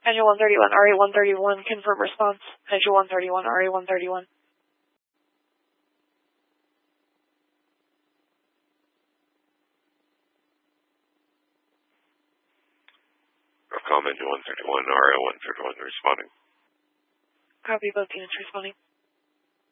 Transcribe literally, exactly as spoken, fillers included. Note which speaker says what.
Speaker 1: Angel one thirty-one, R A one thirty-one, confirm response. Angel one thirty-one, R A one thirty-one.
Speaker 2: Refcom Angel one thirty-one, R A one thirty-one responding.
Speaker 1: Copy, both units responding.